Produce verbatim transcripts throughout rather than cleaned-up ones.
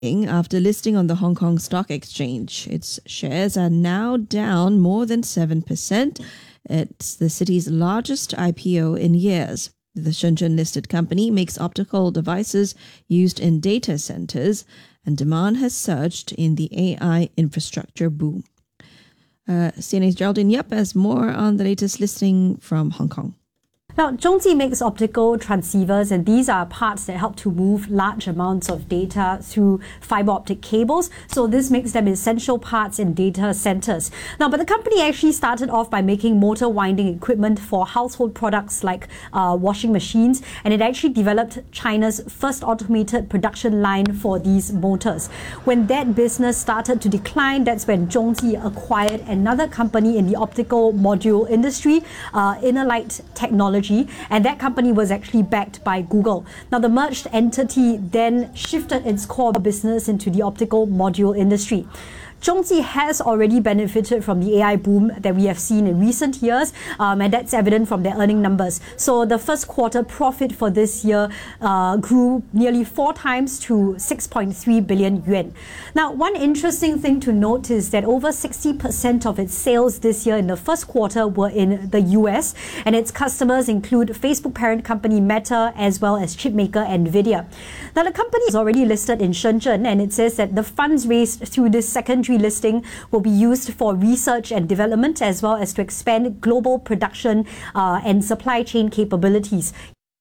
after listing on the Hong Kong Stock Exchange. Its shares are now down more than seven percent. It's the city's largest I P O in years. The Shenzhen-listed company makes optical devices used in data centers, and demand has surged in the A I infrastructure boom. Uh, C N A's Geraldine Yap has more on the latest listing from Hong Kong. Now, Zhongji makes optical transceivers, and these are parts that help to move large amounts of data through fiber optic cables. So this makes them essential parts in data centers. Now, but the company actually started off by making motor winding equipment for household products like uh, washing machines, and it actually developed China's first automated production line for these motors. When that business started to decline, that's when Zhongji acquired another company in the optical module industry, uh, InnoLight Technology. And that company was actually backed by Google. Now, the merged entity then shifted its core business into the optical module industry. Zhongji has already benefited from the A I boom that we have seen in recent years, um, and that's evident from their earning numbers. So the first quarter profit for this year uh, grew nearly four times to six point three billion yuan. Now, one interesting thing to note is that over sixty percent of its sales this year in the first quarter were in the U S, and its customers include Facebook parent company Meta as well as chipmaker Nvidia. Now, the company is already listed in Shenzhen, and it says that the funds raised through this secondary listing will be used for research and development as well as to expand global production uh, and supply chain capabilities.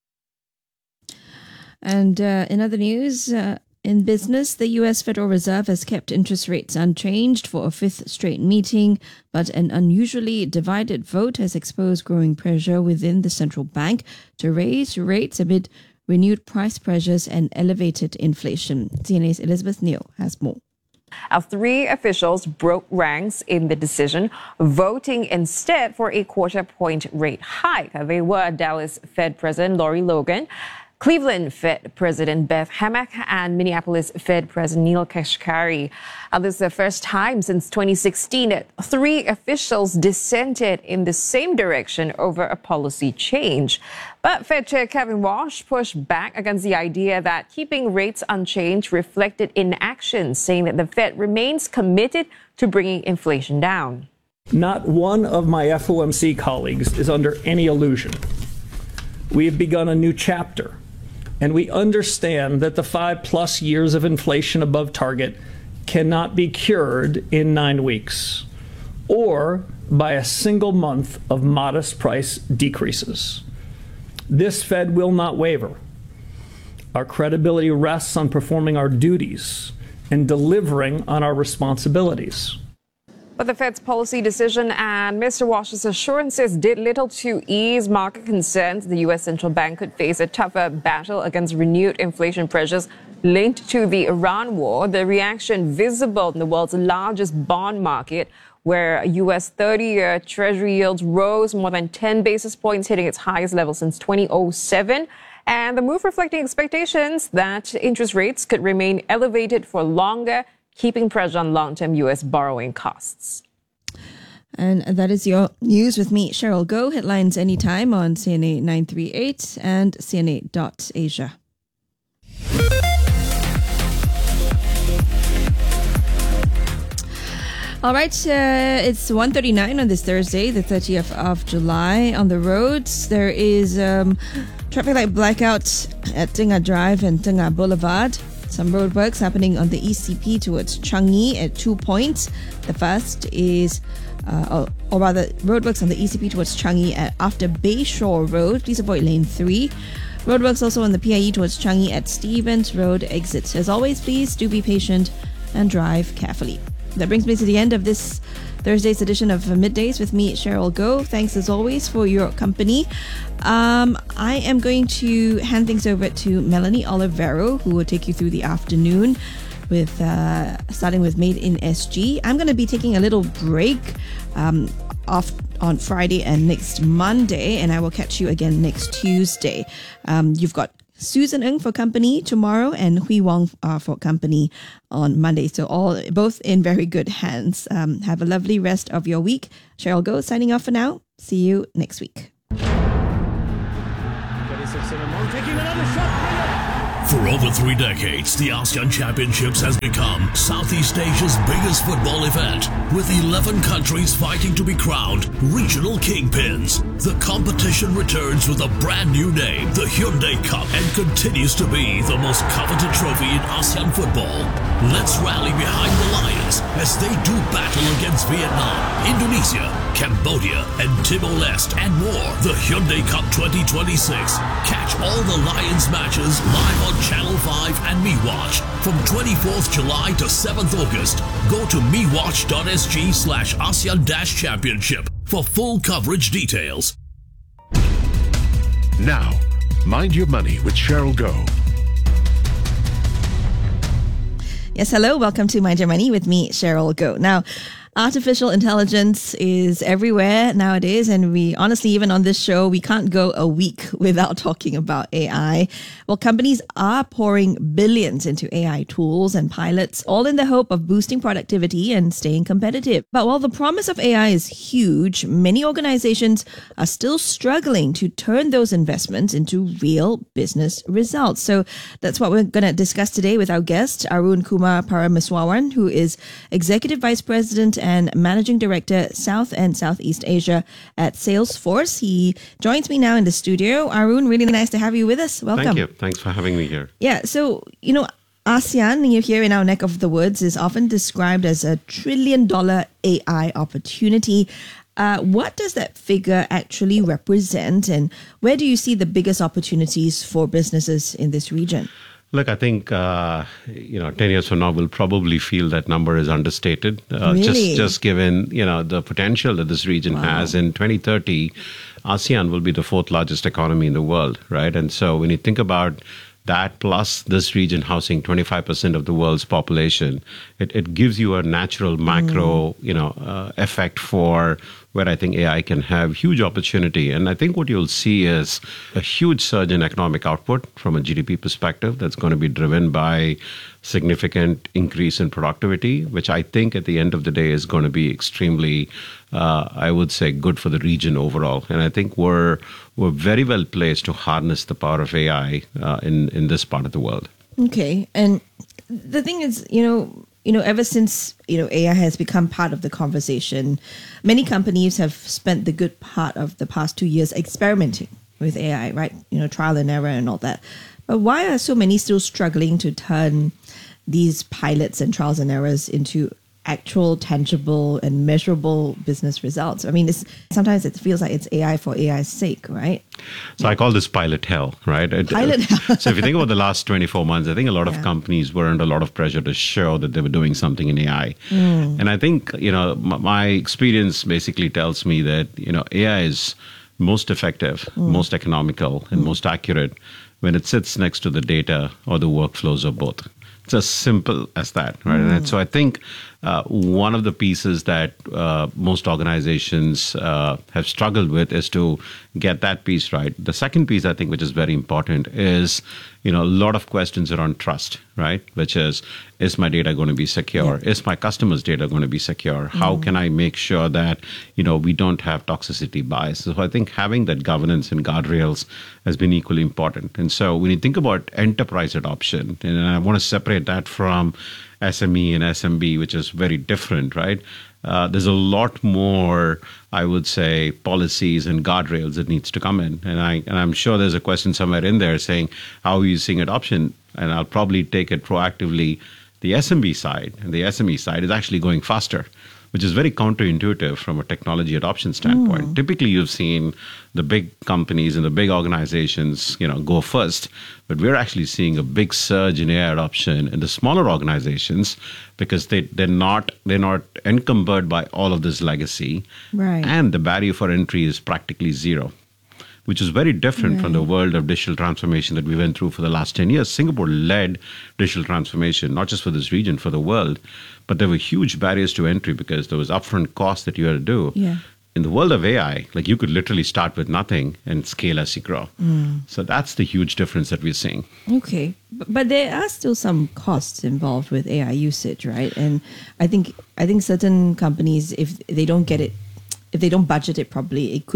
And uh, in other news, uh, in business, the U S Federal Reserve has kept interest rates unchanged for a fifth straight meeting, but an unusually divided vote has exposed growing pressure within the central bank to raise rates amid renewed price pressures and elevated inflation. C N A's Elizabeth Neal has more. Our three officials broke ranks in the decision, voting instead for a quarter point rate hike. They were Dallas Fed President Lori Logan, Cleveland Fed President Beth Hammack, and Minneapolis Fed President Neil Kashkari. Uh, this is the first time since twenty sixteen that three officials dissented in the same direction over a policy change. But Fed Chair Kevin Walsh pushed back against the idea that keeping rates unchanged reflected inaction, saying that the Fed remains committed to bringing inflation down. Not one of my F O M C colleagues is under any illusion. We have begun a new chapter, and we understand that the five plus years of inflation above target cannot be cured in nine weeks or by a single month of modest price decreases. This Fed will not waver. Our credibility rests on performing our duties and delivering on our responsibilities. But the Fed's policy decision and Mister Walsh's assurances did little to ease market concerns. The U S central bank could face a tougher battle against renewed inflation pressures linked to the Iran war. The reaction visible in the world's largest bond market, where U S thirty-year Treasury yields rose more than ten basis points, hitting its highest level since two thousand seven. And the move reflecting expectations that interest rates could remain elevated for longer, keeping pressure on long-term U S borrowing costs. And that is your news with me, Cheryl Goh. Headlines anytime on C N A nine three eight and C N A dot asia. All right, uh, it's one thirty-nine on this Thursday, the thirtieth of July. On the roads, there is um, traffic light blackout at Tengah Drive and Tengah Boulevard. Some roadworks happening on the E C P towards Changi at two points. The first is, uh, or, or rather, roadworks on the E C P towards Changi at after Bayshore Road. Please avoid lane three. Roadworks also on the P I E towards Changi at Stevens Road exit. As always, please do be patient and drive carefully. That brings me to the end of this Thursday's edition of Middays with me, Cheryl Goh. Thanks as always for your company. Um, I am going to hand things over to Melanie Olivero, who will take you through the afternoon with uh, starting with Made in S G. I'm going to be taking a little break um, off on Friday and next Monday, and I will catch you again next Tuesday. Um, you've got Susan Ng for company tomorrow and Hui Wong uh, for company on Monday. So all both in very good hands. Um, have a lovely rest of your week. Cheryl Goh signing off for now. See you next week. twenty-six in a taking another shot. For over three decades, the ASEAN Championships has become Southeast Asia's biggest football event, with eleven countries fighting to be crowned regional kingpins. The competition returns with a brand new name, the Hyundai Cup, and continues to be the most coveted trophy in ASEAN football. Let's rally behind the Lions as they do battle against Vietnam, Indonesia, Cambodia, and Timor-Leste, and more. The Hyundai Cup twenty twenty-six. Catch all the Lions matches live on Channel five and MeWatch from twenty-fourth July to seventh August. Go to mewatch.sg slash ASEAN dash championship for full coverage details. Now, Mind Your Money with Cheryl Goh. Yes, hello. Welcome to Mind Your Money with me, Cheryl Goh. Now, artificial intelligence is everywhere nowadays, and we honestly, even on this show, we can't go a week without talking about A I. Well, companies are pouring billions into A I tools and pilots, all in the hope of boosting productivity and staying competitive. But while the promise of A I is huge, many organizations are still struggling to turn those investments into real business results. So that's what we're going to discuss today with our guest, Arun Kumar Parameswaran, who is Executive Vice President and Managing Director, South and Southeast Asia at Salesforce. He joins me now in the studio. Arun, really nice to have you with us. Welcome. Thank you. Thanks for having me here. Yeah, so, you know, ASEAN, you here in our neck of the woods, is often described as a trillion dollar A I opportunity. Uh, what does that figure actually represent, and where do you see the biggest opportunities for businesses in this region? Look, I think, uh, you know, ten years from now, we'll probably feel that number is understated. Uh, Really? Just just given, you know, the potential that this region Wow. has. In twenty thirty, ASEAN will be the fourth largest economy in the world, right? And so when you think about that plus this region housing twenty-five percent of the world's population, it, it gives you a natural macro, you know, uh, effect for where I think A I can have huge opportunity. And I think what you'll see is a huge surge in economic output from a G D P perspective that's going to be driven by significant increase in productivity, which I think at the end of the day is going to be extremely, uh, I would say, good for the region overall. And I think we're we're very well placed to harness the power of A I uh, in, in this part of the world. Okay. And the thing is, you know, you know, ever since, you know, A I has become part of the conversation, many companies have spent the good part of the past two years experimenting with A I, right? You know, trial and error and all that. But why are so many still struggling to turn these pilots and trials and errors into actual, tangible, and measurable business results? I mean, it's, sometimes it feels like it's A I for A I's sake, right? So I call this pilot hell, right? It- Pilot hell. So if you think about the last twenty-four months, I think a lot of Yeah. companies were under a lot of pressure to show that they were doing something in A I. And I think, you know, m- my experience basically tells me that, you know, A I is most effective, most economical, and most accurate when it sits next to the data or the workflows or both. It's as simple as that, right? And so I think uh, one of the pieces that uh, most organizations uh, have struggled with is to get that piece right. The second piece, I think, which is very important, is you know a lot of questions around trust, right? Which is, is my data going to be secure? Yeah. Is my customers' data going to be secure? How can I make sure that you know we don't have toxicity bias? So I think having that governance and guardrails has been equally important. And so when you think about enterprise adoption, and I want to separate that from S M E and S M B, which is very different, right? Uh, there's a lot more, I would say, policies and guardrails that needs to come in. And, I, and I'm sure there's a question somewhere in there saying, how are you seeing adoption? And I'll probably take it proactively. The S M B side and the S M E side is actually going faster, which is very counterintuitive from a technology adoption standpoint. Mm. Typically, you've seen the big companies and the big organizations, you know, go first, but we're actually seeing a big surge in A I adoption in the smaller organizations because they they're not they're not encumbered by all of this legacy, Right. and the barrier for entry is practically zero, which is very different Right. from the world of digital transformation that we went through for the last ten years. Singapore led digital transformation, not just for this region, for the world, but there were huge barriers to entry because there was upfront cost that you had to do. Yeah. In the world of A I, like you could literally start with nothing and scale as you grow. So that's the huge difference that we're seeing. Okay, but, but there are still some costs involved with A I usage, right? And I think I think certain companies, if they don't get it, if they don't budget it properly, it could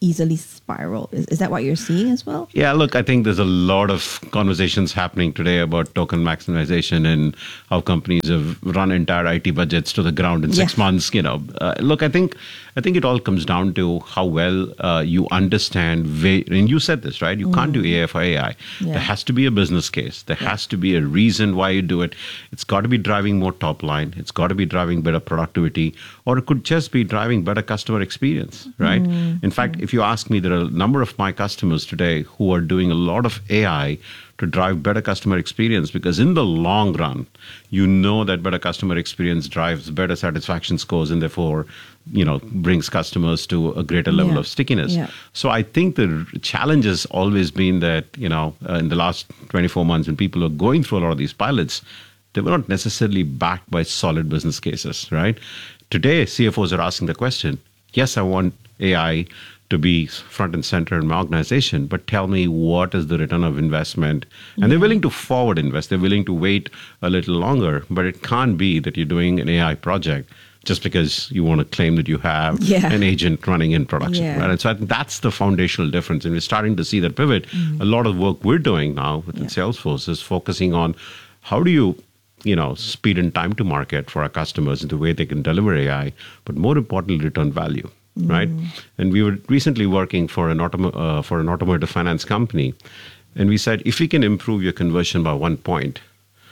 easily spiral. Is, is that what you're seeing as well? Yeah, look, I think there's a lot of conversations happening today about token maximization and how companies have run entire I T budgets to the ground in six Yeah. months. You know, uh, look, I think I think it all comes down to how well uh, you understand. Va- and you said this, right? You mm. can't do A I for A I. Yeah. There has to be a business case. There yeah. has to be a reason why you do it. It's got to be driving more top line. It's got to be driving better productivity, or it could just be driving better customer experience, right? Mm. In fact, if you ask me, there are a number of my customers today who are doing a lot of A I to drive better customer experience, because in the long run, you know that better customer experience drives better satisfaction scores and therefore, you know, brings customers to a greater level yeah. of stickiness. Yeah. So I think the challenge has always been that, you know, uh, in the last twenty-four months when people are going through a lot of these pilots, they were not necessarily backed by solid business cases, right? Today, C F Os are asking the question, yes, I want A I to be front and center in my organization, but tell me what is the return of investment? And yeah. they're willing to forward invest. They're willing to wait a little longer, but it can't be that you're doing an A I project just because you want to claim that you have yeah. an agent running in production. Yeah. Right? And so I think that's the foundational difference. And we're starting to see that pivot. Mm-hmm. A lot of work we're doing now within yeah. Salesforce is focusing on how do you you know, speed and time to market for our customers in the way they can deliver A I, but more importantly, return value. Right, mm. and we were recently working for an autom- uh, for an automotive finance company, and we said if we can improve your conversion by one point,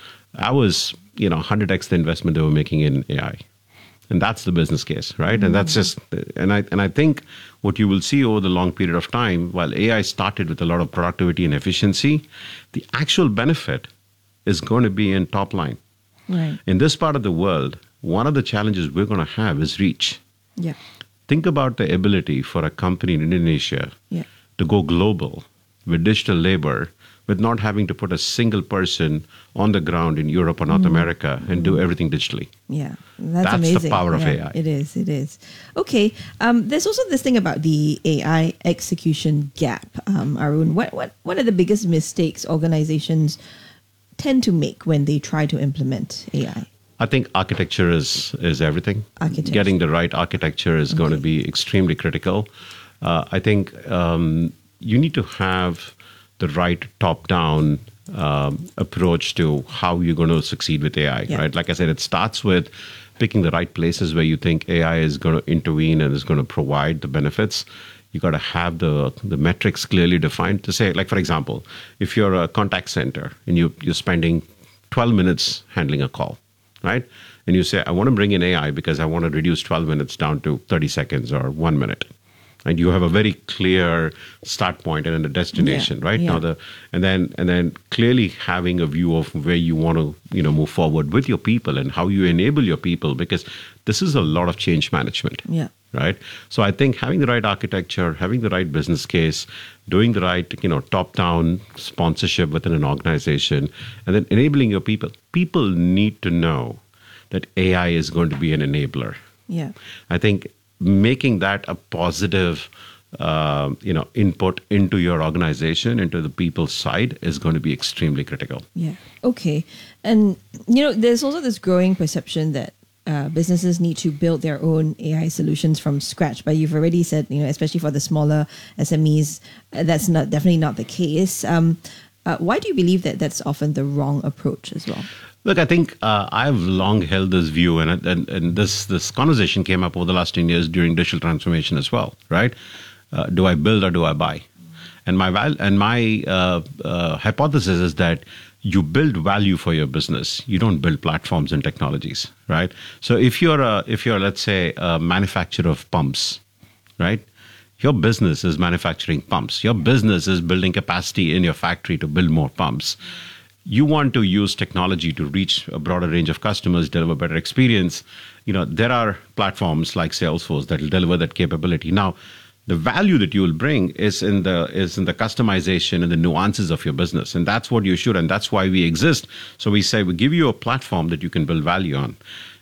I was you know one hundred x the investment they were making in A I, and that's the business case, right? Mm. And that's just and I and I think what you will see over the long period of time, while A I started with a lot of productivity and efficiency, the actual benefit is going to be in top line. Right. In this part of the world, one of the challenges we're going to have is reach. Yeah. Think about the ability for a company in Indonesia yeah. to go global with digital labor, with not having to put a single person on the ground in Europe or North mm. America and mm. do everything digitally. Yeah, that's, that's amazing. the power yeah, of A I. It is, it is. Okay, um, there's also this thing about the A I execution gap, um, Arun. What, what, what are the biggest mistakes organizations tend to make when they try to implement A I? I think architecture is is everything. Architecture. Getting the right architecture is okay. going to be extremely critical. Uh, I think um, you need to have the right top-down um, approach to how you're going to succeed with A I. Yeah. Right? Like I said, it starts with picking the right places where you think A I is going to intervene and is going to provide the benefits. You got to have the the metrics clearly defined to say, like for example, if you're a contact center and you you're spending twelve minutes handling a call. Right? And you say, I want to bring in A I because I want to reduce twelve minutes down to thirty seconds or one minute. And you have a very clear start point and a destination, yeah, right? Yeah. Now the and then and then clearly having a view of where you want to, you know, move forward with your people and how you enable your people, because this is a lot of change management. Yeah. Right. So I think having the right architecture, having the right business case, doing the right, you know, top-down sponsorship within an organization, and then enabling your people. People need to know that A I is going to be an enabler. Yeah. I think making that a positive, uh, you know, input into your organization, into the people's side, is going to be extremely critical. Yeah. Okay. And you know, there's also this growing perception that Uh, businesses need to build their own A I solutions from scratch. But you've already said, you know, especially for the smaller S M Es, uh, that's not definitely not the case. Um, uh, why do you believe that that's often the wrong approach as well? Look, I think uh, I've long held this view, and, and and this this conversation came up over the last ten years during digital transformation as well, right? Uh, do I build or do I buy? And my val- and my uh, uh, hypothesis is that you build value for your business. You don't build platforms and technologies, right? So if you're a, if you're, let's say, a manufacturer of pumps, right? Your business is manufacturing pumps. Your business is building capacity in your factory to build more pumps. You want to use technology to reach a broader range of customers, deliver better experience. You know, there are platforms like Salesforce that will deliver that capability. Now, the value that you will bring is in the is in the customization and the nuances of your business. And that's what you should, and that's why we exist. So we say we give you a platform that you can build value on.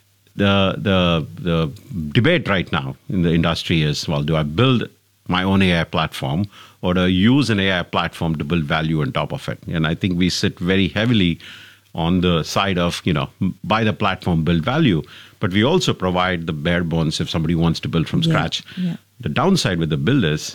The the the debate right now in the industry is, well, do I build my own A I platform or do I use an A I platform to build value on top of it? And I think we sit very heavily on the side of, you know, buy the platform, build value. But we also provide the bare bones if somebody wants to build from yeah, scratch. Yeah. The downside with the build is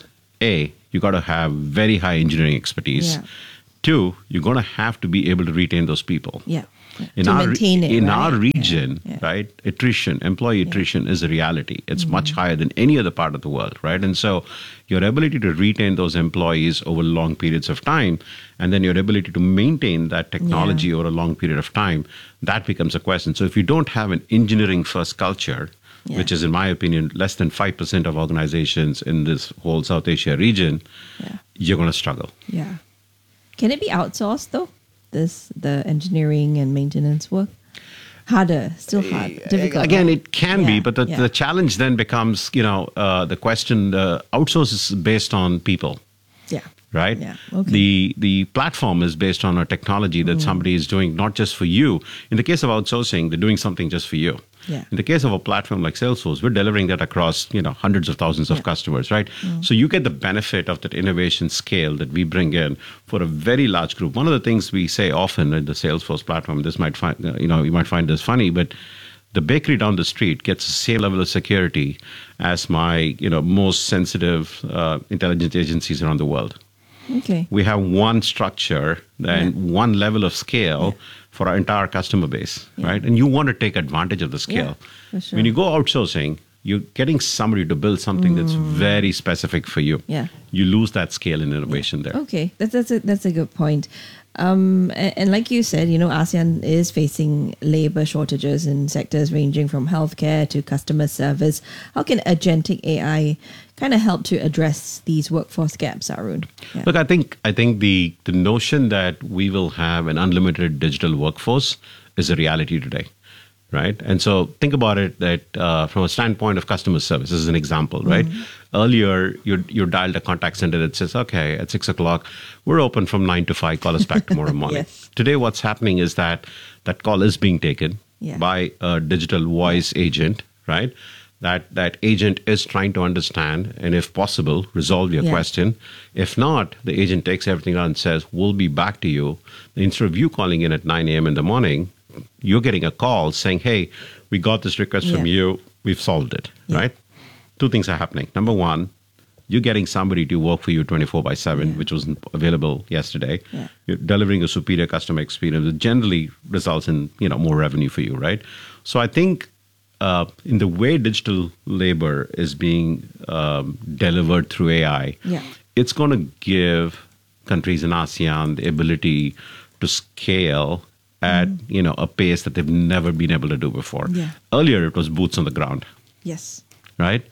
A, you got to have very high engineering expertise. Yeah. Two, you're going to have to be able to retain those people. Yeah. Yeah. In To our maintain it, in right? our region, Yeah. Yeah. right, attrition, employee attrition is a reality. It's much higher than any other part of the world, right? And so your ability to retain those employees over long periods of time, and then your ability to maintain that technology Yeah. over a long period of time, that becomes a question. So if you don't have an engineering first culture, Yeah. which is, in my opinion, less than five percent of organizations in this whole South Asia region, Yeah. you're going to struggle. Yeah. Can it be outsourced though? This the engineering and maintenance work harder, still hard, difficult. Again, right? it can be, Yeah, but the, yeah. the challenge then becomes, you know, uh, the question, uh, outsource is based on people, yeah, right? Yeah, okay. The the platform is based on a technology that somebody is doing not just for you. In the case of outsourcing, they're doing something just for you. Yeah. In the case of a platform like Salesforce, we're delivering that across, you know, hundreds of thousands of Yeah. customers, right? So you get the benefit of that innovation scale that we bring in for a very large group. One of the things we say often in the Salesforce platform, this might find, you know, you might find this funny, but the bakery down the street gets the same level of security as my, you know, most sensitive uh, intelligence agencies around the world. Okay. We have one structure and Yeah. one level of scale for our entire customer base, right? And you want to take advantage of the scale. for sure. When you go outsourcing, you're getting somebody to build something that's very specific for you. Yeah. You lose that scale and innovation there. Okay, that's that's a, that's a good point. Um, and, and like you said, you know, ASEAN is facing labor shortages in sectors ranging from healthcare to customer service. How can agentic A I kind of help to address these workforce gaps, Arun? Yeah. Look, I think I think the the notion that we will have an unlimited digital workforce is a reality today, right? And so think about it that uh, from a standpoint of customer service, this is an example, right? Earlier, you you dialed a contact center that says, okay, at six o'clock, we're open from nine to five. Call us back tomorrow morning. Yes. Today, what's happening is that that call is being taken Yeah. by a digital voice agent, right? That that agent is trying to understand and, if possible, resolve your Yeah. question. If not, the agent takes everything out and says, we'll be back to you. Instead of you calling in at nine a.m. in the morning, you're getting a call saying, hey, we got this request from Yeah. you. We've solved it, Yeah. right? Two things are happening. Number one, you're getting somebody to work for you twenty-four by seven, Yeah. which wasn't available yesterday. Yeah. You're delivering a superior customer experience that generally results in, you know, more revenue for you, right? So I think uh, in the way digital labor is being um, delivered through A I, Yeah. it's going to give countries in ASEAN the ability to scale at, you know, a pace that they've never been able to do before. Yeah. Earlier, it was boots on the ground, Yes. right?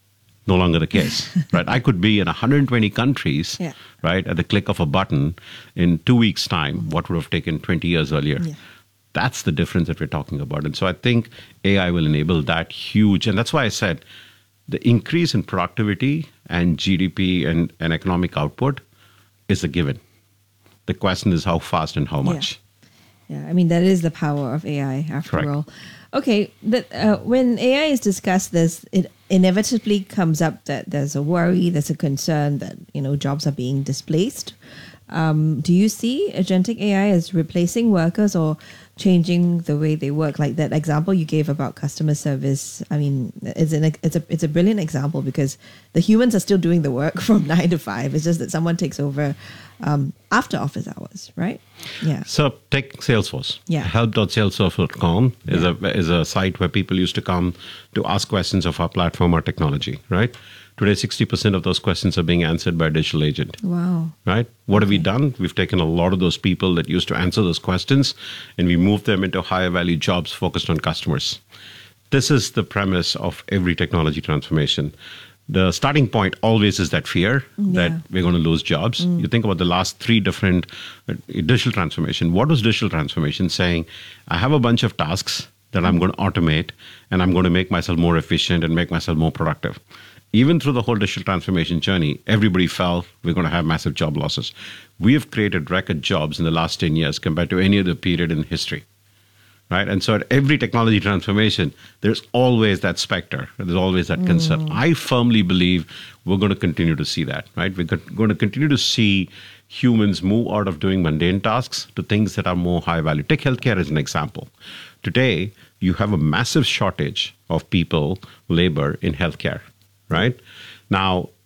No longer the case, right? I could be in one hundred twenty countries, Yeah. right, at the click of a button in two weeks' time, what would have taken twenty years earlier. Yeah. That's the difference that we're talking about. And so I think A I will enable that huge. And that's why I said the increase in productivity and G D P and, and economic output is a given. The question is how fast and how much. Yeah, I mean, that is the power of A I after Correct. all. Okay, that, uh, when A I is discussed, there's, it inevitably comes up that there's a worry, there's a concern that, you know, jobs are being displaced. Um, do you see agentic A I as replacing workers or changing the way they work? Like that example you gave about customer service. I mean, it's an it's a it's a brilliant example because the humans are still doing the work from nine to five. It's just that someone takes over um, after office hours, right? Yeah. So take Salesforce. Yeah. help dot salesforce dot com is Yeah. a is a site where people used to come to ask questions of our platform or technology, right? Today, sixty percent of those questions are being answered by a digital agent. Wow. Right? What have we done? We've taken a lot of those people that used to answer those questions and we moved them into higher value jobs focused on customers. This is the premise of every technology transformation. The starting point always is that fear that Yeah. we're going to lose jobs. You think about the last three different uh, digital transformation. What was digital transformation? Saying, I have a bunch of tasks that I'm going to automate and I'm going to make myself more efficient and make myself more productive. Even through the whole digital transformation journey, everybody felt we're going to have massive job losses. We have created record jobs in the last ten years compared to any other period in history. Right? And so at every technology transformation, there's always that specter. There's always that concern. I firmly believe we're going to continue to see that. Right? We're going to continue to see humans move out of doing mundane tasks to things that are more high value. Take healthcare as an example. Today, you have a massive shortage of people, labor in healthcare. Right? Now,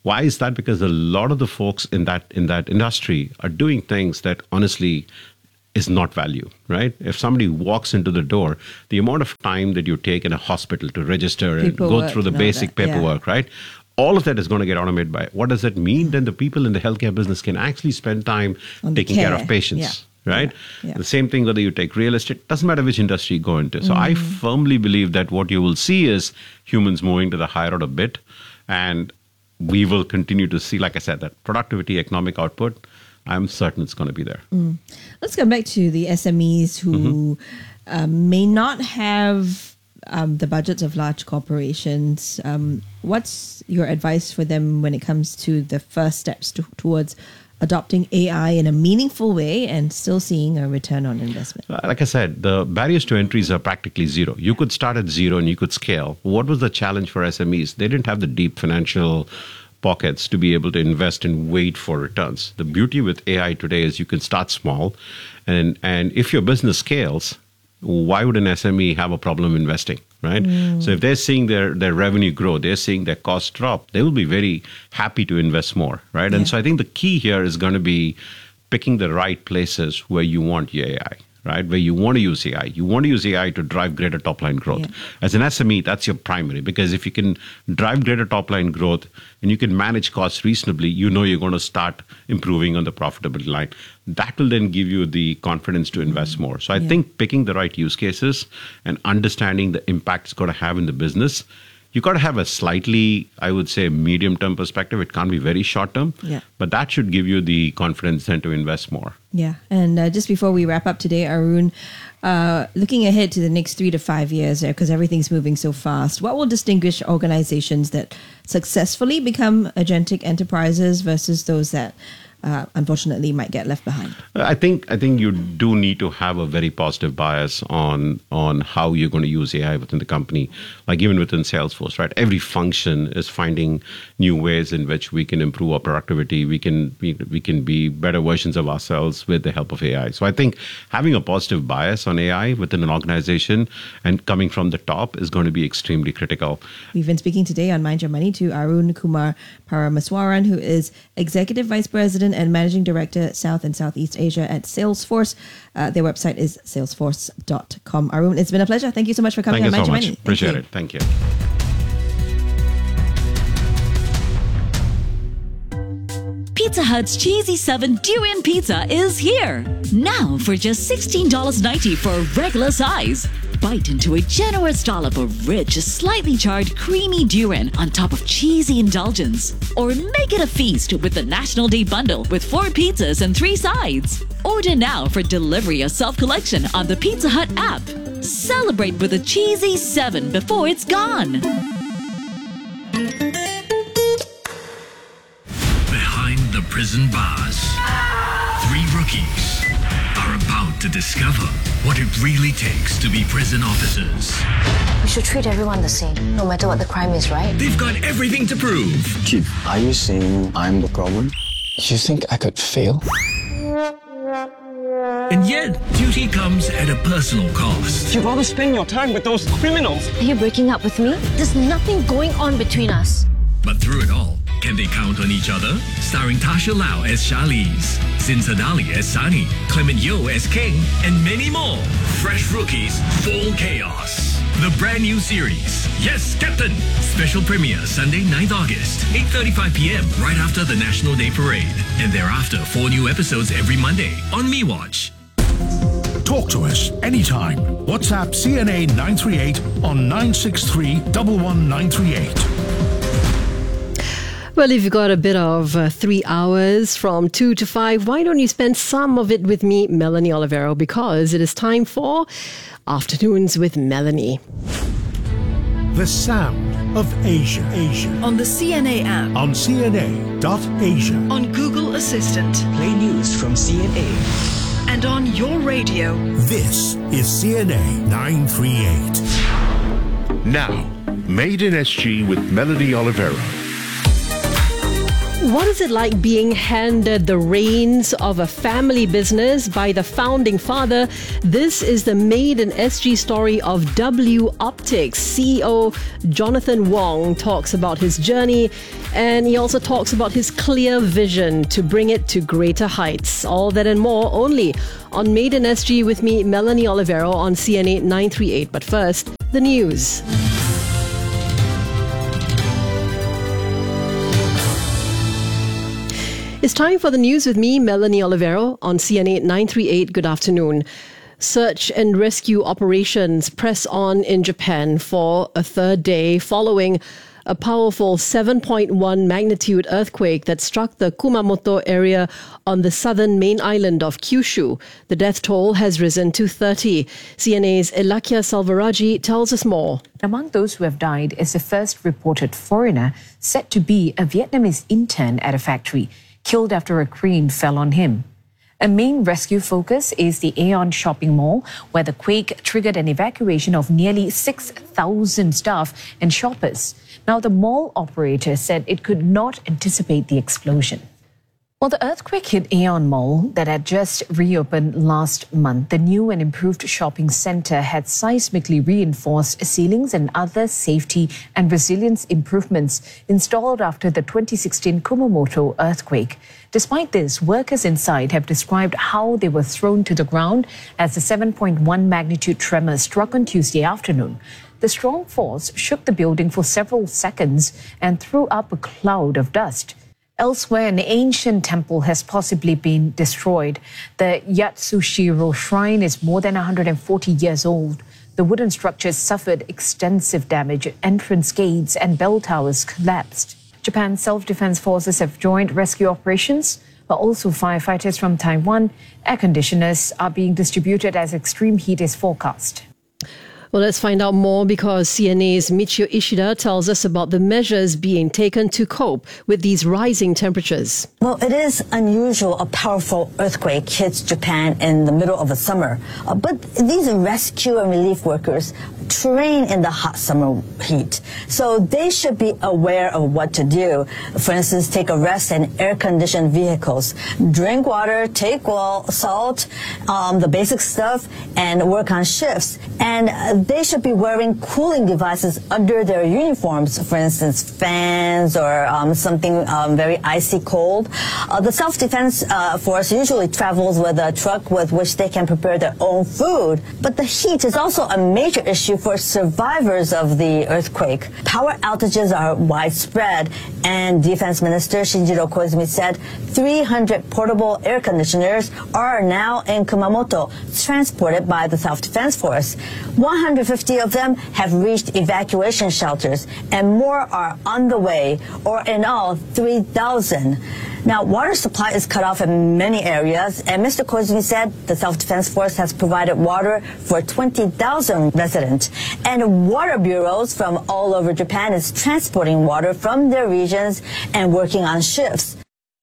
Why is that? Because a lot of the folks in that in that industry are doing things that honestly is not value, right? If somebody walks into the door, the amount of time that you take in a hospital to register and Paperwork go through the and all basic that, yeah. paperwork, right? All of that is going to get automated by, what does that mean? Then the people in the healthcare business can actually spend time On the taking care care, of patients, right? Yeah, yeah. The same thing whether you take real estate, doesn't matter which industry you go into. So I firmly believe that what you will see is humans moving to the higher order bit, and we will continue to see, like I said, that productivity, economic output, I'm certain it's going to be there. Mm. Let's go back to the S M Es who mm-hmm. um, may not have um, the budgets of large corporations. Um, what's your advice for them when it comes to the first steps to, towards adopting A I in a meaningful way and still seeing a return on investment? Like I said, the barriers to entries are practically zero. You could start at zero and you could scale. What was the challenge for S M Es? They didn't have the deep financial pockets to be able to invest and wait for returns. The beauty with A I today is you can start small, and and if your business scales, why would an S M E have a problem investing, right? Mm. So if they're seeing their, their revenue grow, they're seeing their costs drop, they will be very happy to invest more, right? Yeah. And so I think the key here is going to be picking the right places where you want your A I, right? Where you want to use A I. You want to use A I to drive greater top line growth. Yeah. As an S M E, that's your primary, because if you can drive greater top line growth and you can manage costs reasonably, you know you're going to start improving on the profitability line. That will then give you the confidence to invest mm-hmm. more. So I yeah. think picking the right use cases and understanding the impact it's going to have in the business, you got to have a slightly, I would say, medium-term perspective. It can't be very short-term, yeah. but that should give you the confidence then to invest more. Yeah, and uh, just before we wrap up today, Arun, uh, looking ahead to the next three to five years, because uh, everything's moving so fast, what will distinguish organizations that successfully become agentic enterprises versus those that Uh, unfortunately might get left behind? I think I think you do need to have a very positive bias on on how you're going to use A I within the company. Like even within Salesforce, right? Every function is finding new ways in which we can improve our productivity. We can we, we can be better versions of ourselves with the help of A I. So I think having a positive bias on A I within an organization and coming from the top is going to be extremely critical. We've been speaking today on Mind Your Money to Arun Kumar Paramaswaran, who is Executive Vice President and Managing Director, South and Southeast Asia at Salesforce. Uh, their website is salesforce dot com. Arun, it's been a pleasure. Thank you so much for coming Thank on you so Mind much. Your Money. Appreciate Thank it. Thank you. Pizza Hut's Cheesy seven Durian Pizza is here. Now for just sixteen dollars and ninety cents for regular size. Bite into a generous dollop of rich, slightly charred, creamy durian on top of cheesy indulgence. Or make it a feast with the National Day Bundle with four pizzas and three sides. Order now for delivery or self-collection on the Pizza Hut app. Celebrate with a Cheesy seven before it's gone. Behind the prison bars, three rookies are about to discover what it really takes to be prison officers. We should treat everyone the same, no matter what the crime is, right? They've got everything to prove. Chief, are you saying I'm the problem? You think I could fail? And yet, duty comes at a personal cost. You'd rather spend your time with those criminals. Are you breaking up with me? There's nothing going on between us. But through it all, can they count on each other? Starring Tasha Lau as Charlize, Sin Sadali as Sunny, Clement Yeoh as King, and many more. Fresh Rookies, Full Chaos. The brand new series, Yes, Captain! Special premiere Sunday, ninth of August, eight thirty-five p.m. right after the National Day Parade. And thereafter, four new episodes every Monday on MeWatch. Talk to us anytime. WhatsApp C N A nine three eight on nine six three, one one nine three eight. Well, if you've got a bit of uh, three hours from two to five, why don't you spend some of it with me, Melanie Olivero, because it is time for Afternoons with Melanie. The sound of Asia. Asia. On the C N A app. On C N A dot Asia. On Google Assistant. Play news from C N A. And on your radio. This is C N A nine three eight. Now, Made in S G with Melanie Olivero. What is it like being handed the reins of a family business by the founding father? This is the Made in S G story of W Optics. C E O Jonathan Wong talks about his journey, and he also talks about his clear vision to bring it to greater heights. All that and more only on Made in S G with me, Melanie Olivero, on C N A nine thirty-eight. But first, the news. It's time for the news with me, Melanie Olivero, on C N A nine thirty-eight. Good afternoon. Search and rescue operations press on in Japan for a third day following a powerful seven point one magnitude earthquake that struck the Kumamoto area on the southern main island of Kyushu. The death toll has risen to thirty. C N A's Elakia Salvaraji tells us more. Among those who have died is the first reported foreigner, said to be a Vietnamese intern at a factory, killed after a crane fell on him. A main rescue focus is the Aeon shopping mall, where the quake triggered an evacuation of nearly six thousand staff and shoppers. Now, the mall operator said it could not anticipate the explosion. Well, the earthquake hit Aeon Mall that had just reopened last month. The new and improved shopping center had seismically reinforced ceilings and other safety and resilience improvements installed after the twenty sixteen Kumamoto earthquake. Despite this, workers inside have described how they were thrown to the ground as the seven point one magnitude tremor struck on Tuesday afternoon. The strong force shook the building for several seconds and threw up a cloud of dust. Elsewhere, an ancient temple has possibly been destroyed. The Yatsushiro Shrine is more than one hundred forty years old. The wooden structures suffered extensive damage. Entrance gates and bell towers collapsed. Japan's self-defense forces have joined rescue operations, but also firefighters from Taiwan. Air conditioners are being distributed as extreme heat is forecast. Well, let's find out more because C N A's Michio Ishida tells us about the measures being taken to cope with these rising temperatures. Well, it is unusual a powerful earthquake hits Japan in the middle of the summer. Uh, but these rescue and relief workers train in the hot summer heat. So they should be aware of what to do. For instance, take a rest in air-conditioned vehicles. Drink water, take wall, salt, um, the basic stuff, and work on shifts. And uh, they should be wearing cooling devices under their uniforms, for instance, fans or um, something um, very icy cold. Uh, the self-defense uh, force usually travels with a truck with which they can prepare their own food. But the heat is also a major issue for survivors of the earthquake. Power outages are widespread, and Defense Minister Shinjiro Koizumi said three hundred portable air conditioners are now in Kumamoto, transported by the self-defense force. one hundred fifty of them have reached evacuation shelters, and more are on the way, or in all, three thousand. Now, water supply is cut off in many areas, and Mister Koizumi said the self-defense force has provided water for twenty thousand residents. And water bureaus from all over Japan is transporting water from their regions and working on shifts.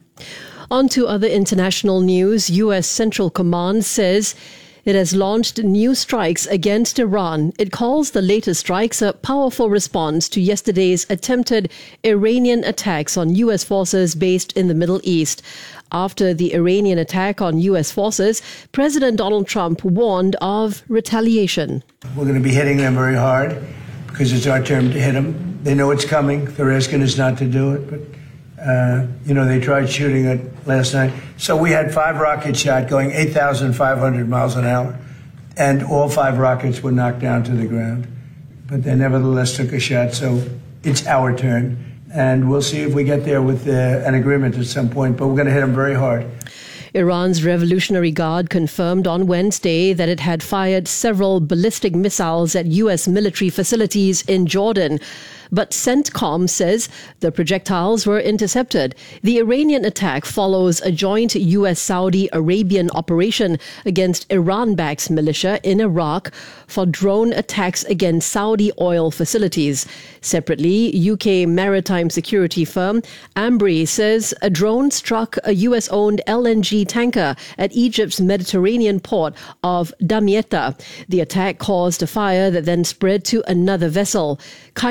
On to other international news. U S Central Command says it has launched new strikes against Iran. It calls the latest strikes a powerful response to yesterday's attempted Iranian attacks on U S forces based in the Middle East. After the Iranian attack on U S forces, President Donald Trump warned of retaliation. We're going to be hitting them very hard because it's our turn to hit them. They know it's coming. They're asking us not to do it, but Uh, you know, they tried shooting it last night. So we had five rockets shot going eight thousand five hundred miles an hour, and all five rockets were knocked down to the ground. But they nevertheless took a shot, so it's our turn. And we'll see if we get there with uh, an agreement at some point, but we're going to hit them very hard. Iran's Revolutionary Guard confirmed on Wednesday that it had fired several ballistic missiles at U S military facilities in Jordan. But CENTCOM says the projectiles were intercepted. The Iranian attack follows a joint U S-Saudi Arabian operation against Iran-backed militia in Iraq for drone attacks against Saudi oil facilities. Separately, U K maritime security firm Ambry says a drone struck a U S-owned L N G tanker at Egypt's Mediterranean port of Damietta. The attack caused a fire that then spread to another vessel. Cairo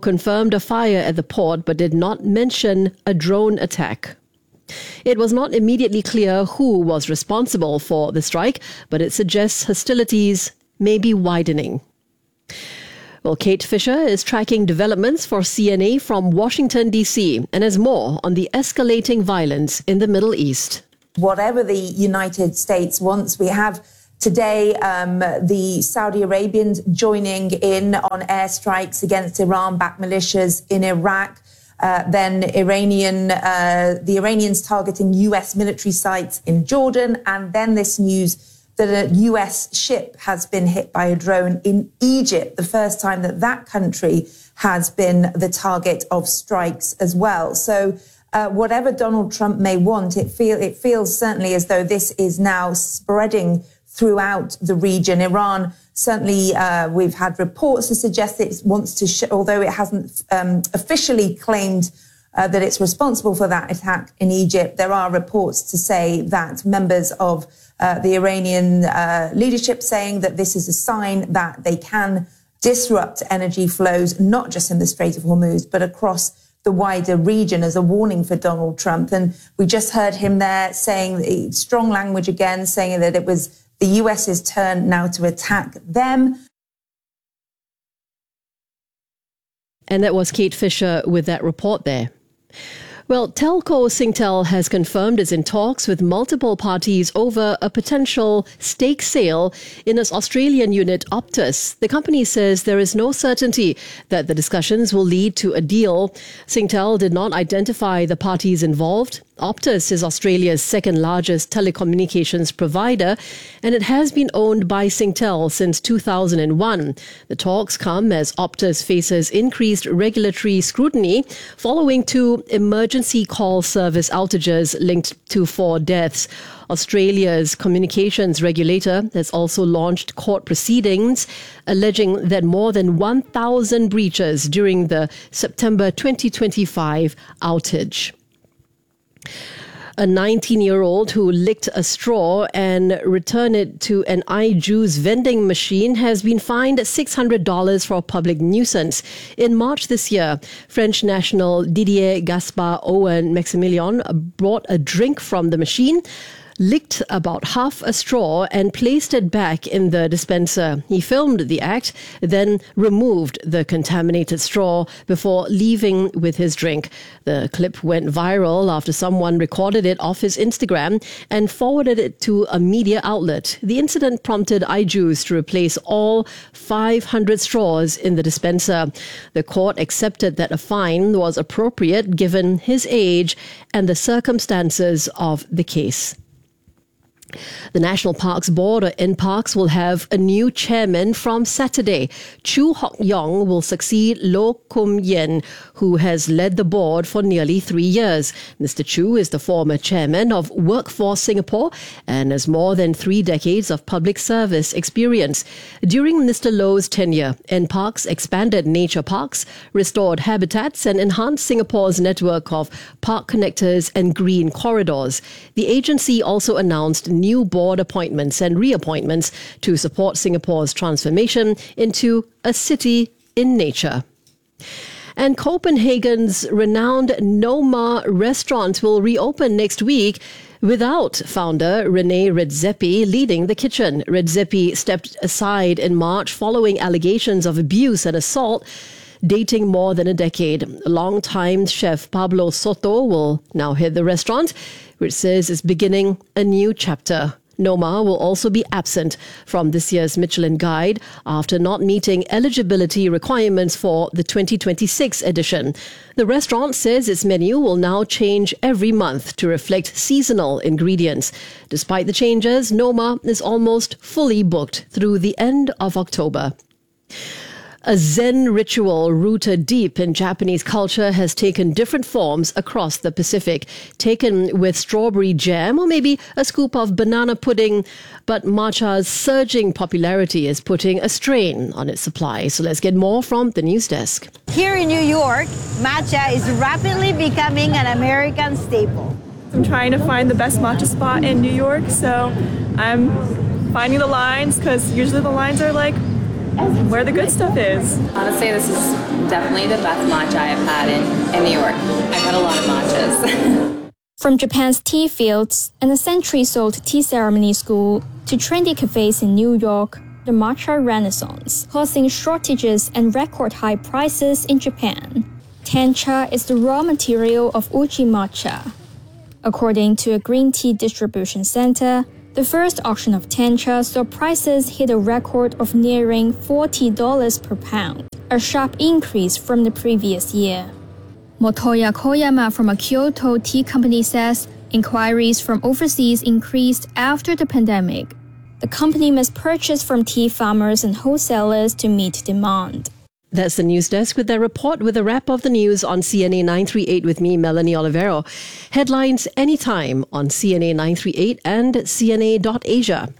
confirmed a fire at the port but did not mention a drone attack. It was not immediately clear who was responsible for the strike, but it suggests hostilities may be widening. Well, Kate Fisher is tracking developments for C N A from Washington, D C, and has more on the escalating violence in the Middle East. Whatever the United States wants, we have today um, the Saudi Arabians joining in on airstrikes against Iran-backed militias in Iraq. Uh, then Iranian, uh, the Iranians targeting U S military sites in Jordan, and then this news that a U S ship has been hit by a drone in Egypt, the first time that that country has been the target of strikes as well. So uh, whatever Donald Trump may want, it, feel, it feels certainly as though this is now spreading throughout the region. Iran, certainly uh, we've had reports to suggest it wants to, sh- although it hasn't um, officially claimed uh, that it's responsible for that attack in Egypt, there are reports to say that members of uh, the Iranian uh, leadership saying that this is a sign that they can disrupt energy flows, not just in the Strait of Hormuz, but across the wider region, as a warning for Donald Trump. And we just heard him there saying strong language again, saying that it was the US's turn now to attack them. And that was Kate Fisher with that report there. Well, telco Singtel has confirmed it's in talks with multiple parties over a potential stake sale in its Australian unit Optus. The company says there is no certainty that the discussions will lead to a deal. Singtel did not identify the parties involved. Optus is Australia's second largest telecommunications provider, and it has been owned by Singtel since two thousand one. The talks come as Optus faces increased regulatory scrutiny following two emergency call service outages linked to four deaths. Australia's communications regulator has also launched court proceedings alleging that more than one thousand breaches during the September twenty twenty-five outage. A nineteen-year-old who licked a straw and returned it to an iJuice vending machine has been fined six hundred dollars for public nuisance. In March this year, French national Didier Gaspard Owen Maximilian brought a drink from the machine, licked about half a straw and placed it back in the dispenser. He filmed the act, then removed the contaminated straw before leaving with his drink. The clip went viral after someone recorded it off his Instagram and forwarded it to a media outlet. The incident prompted iJuice to replace all five hundred straws in the dispenser. The court accepted that a fine was appropriate given his age and the circumstances of the case. The National Parks Board, or N Parks, will have a new chairman from Saturday. Chu Hock Yong will succeed Lo Kum Yen, who has led the board for nearly three years. Mister Chu is the former chairman of Workforce Singapore and has more than three decades of public service experience. During Mister Lo's tenure, N Parks expanded nature parks, restored habitats, and enhanced Singapore's network of park connectors and green corridors. The agency also announced new board appointments and reappointments to support Singapore's transformation into a city in nature. And Copenhagen's renowned Noma restaurant will reopen next week without founder Rene Redzepi leading the kitchen. Redzepi stepped aside in March following allegations of abuse and assault dating more than a decade. Longtime chef Pablo Soto will now head the restaurant, which says is beginning a new chapter. Noma will also be absent from this year's Michelin Guide after not meeting eligibility requirements for the twenty twenty-six edition. The restaurant says its menu will now change every month to reflect seasonal ingredients. Despite the changes, Noma is almost fully booked through the end of October. A Zen ritual rooted deep in Japanese culture has taken different forms across the Pacific, taken with strawberry jam or maybe a scoop of banana pudding. But matcha's surging popularity is putting a strain on its supply. So let's get more from the news desk. Here in New York, matcha is rapidly becoming an American staple. I'm trying to find the best matcha spot in New York, so I'm finding the lines because usually the lines are like where the good stuff is. Honestly, this is definitely the best matcha I have had in, in New York. I've had a lot of matchas. From Japan's tea fields and a centuries-old tea ceremony school to trendy cafes in New York, the matcha renaissance, causing shortages and record-high prices in Japan. Tencha is the raw material of Uchi matcha. According to a green tea distribution center, the first auction of tencha saw prices hit a record of nearing forty dollars per pound, a sharp increase from the previous year. Motoya Koyama from a Kyoto tea company says inquiries from overseas increased after the pandemic. The company must purchase from tea farmers and wholesalers to meet demand. That's the news desk with their report with a wrap of the news on C N A nine thirty-eight with me, Melanie Olivero. Headlines anytime on C N A nine thirty-eight and C N A dot Asia.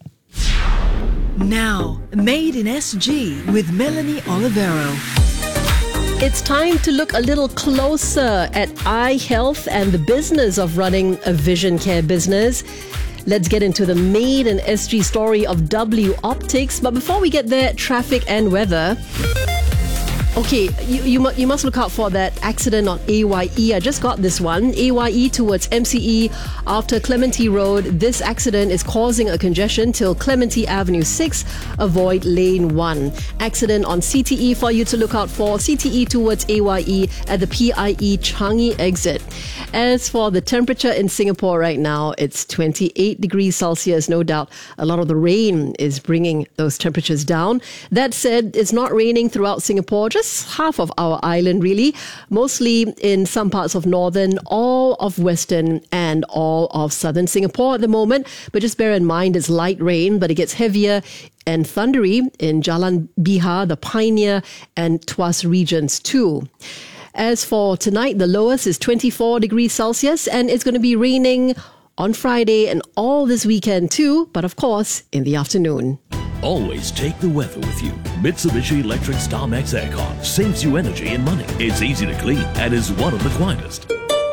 Now, Made in S G with Melanie Olivero. It's time to look a little closer at eye health and the business of running a vision care business. Let's get into the Made in S G story of W Optics. But before we get there, traffic and weather. Okay, you, you, mu- you must look out for that accident on A Y E. I just got this one. A Y E towards M C E after Clementi Road. This accident is causing a congestion till Clementi Avenue six. Avoid lane one. Accident on C T E for you to look out for. C T E towards A Y E at the P I E Changi exit. As for the temperature in Singapore right now, it's twenty-eight degrees Celsius. No doubt a lot of the rain is bringing those temperatures down. That said, it's not raining throughout Singapore. Just half of our island, really. Mostly in some parts of northern, all of western, and all of southern Singapore at the moment. But just bear in mind, it's light rain, but it gets heavier and thundery in Jalan Bihar, the Pioneer, and Tuas regions too. As for tonight, the lowest is twenty-four degrees Celsius, and it's going to be raining on Friday and all this weekend too, but of course, in the afternoon. Always take the weather with you. Mitsubishi Electric StarMax Aircon saves you energy and money. It's easy to clean and is one of the quietest.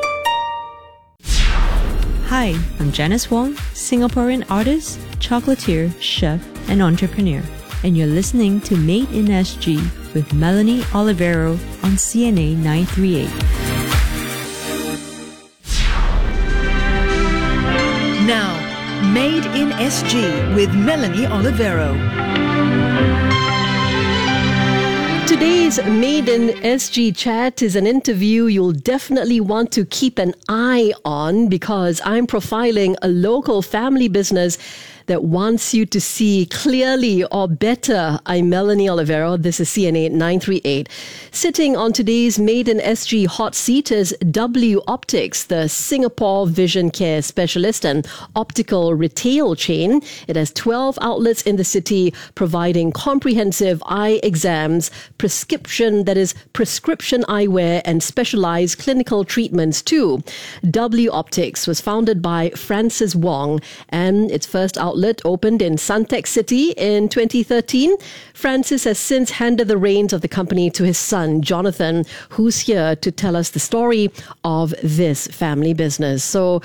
Hi, I'm Janice Wong, Singaporean artist, chocolatier, chef, and entrepreneur. And you're listening to Made in S G with Melanie Olivero on C N A nine thirty-eight. Now, Made in S G with Melanie Olivero. Today's Made in S G chat is an interview you'll definitely want to keep an eye on because I'm profiling a local family business that wants you to see clearly or better. I'm Melanie Olivero. This is C N A nine thirty-eight. Sitting on today's Made in S G hot seat is W Optics, the Singapore vision care specialist and optical retail chain. It has twelve outlets in the city providing comprehensive eye exams, prescription, that is prescription eyewear and specialized clinical treatments too. W Optics was founded by Francis Wong and its first outlet opened in Suntec City in twenty thirteen. Francis has since handed the reins of the company to his son, Jonathan, who's here to tell us the story of this family business. So,